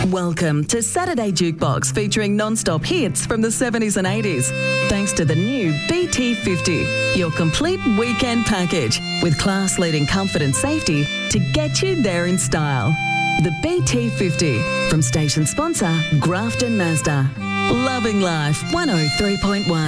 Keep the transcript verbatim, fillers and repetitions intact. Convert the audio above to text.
Welcome to Saturday Jukebox, featuring non-stop hits from the seventies and eighties. Thanks to the new B T fifty, your complete weekend package with class-leading comfort and safety to get you there in style. The B T fifty from station sponsor Grafton Mazda. Loving life one oh three point one.